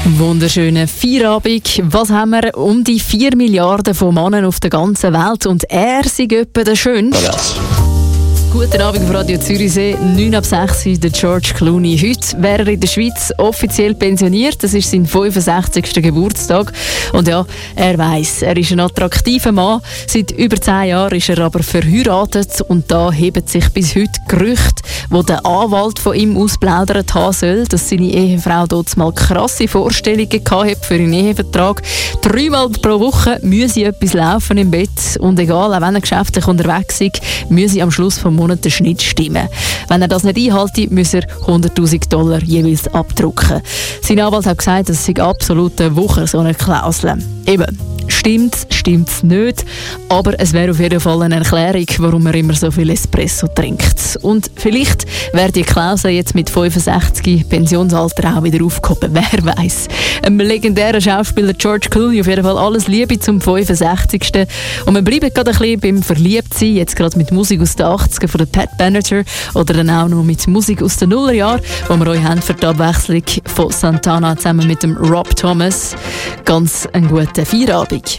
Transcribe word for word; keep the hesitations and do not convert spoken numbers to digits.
Wunderschönen Feierabend. Was haben wir? Um die vier Milliarden von Männern auf der ganzen Welt und er sei etwa der Schönste. Guten Abend auf Radio Zürichsee, neun ab sechs, der George Clooney. Heute wäre er in der Schweiz offiziell pensioniert. Das ist sein fünfundsechzigster Geburtstag. Und ja, er weiss, er ist ein attraktiver Mann. Seit über zehn Jahren ist er aber verheiratet. Und da heben sich bis heute Gerüchte, wo der Anwalt von ihm ausplaudert haben soll, dass seine Ehefrau dort mal krasse Vorstellungen hatte für ihren Ehevertrag. Dreimal pro Woche müsse etwas laufen im Bett. Und egal, auch wenn er geschäftlich unterwegs ist, müsse am Schluss vom Monat der Schnitt stimmen. Wenn er das nicht einhält, muss er hunderttausend Dollar jeweils abdrucken. Sein Anwalt hat gesagt, das sei absolut eine Woche so eine Klausel. Eben, stimmt's, stimmt's nicht, aber es wäre auf jeden Fall eine Erklärung, warum er immer so viel Espresso trinkt. Und vielleicht wäre die Klausel jetzt mit fünfundsechzig Pensionsalter auch wieder aufgehoben, wer weiß. Ein legendärer Schauspieler George Clooney, auf jeden Fall alles Liebe zum fünfundsechzigsten Und wir bleiben gerade ein bisschen beim Verliebtsein, jetzt gerade mit Musik aus den achtziger von der Pat Benatar oder dann auch noch mit Musik aus den Nullerjahren, wo wir euch haben für die Abwechslung von Santana zusammen mit dem Rob Thomas. Ganz einen guten Feierabend.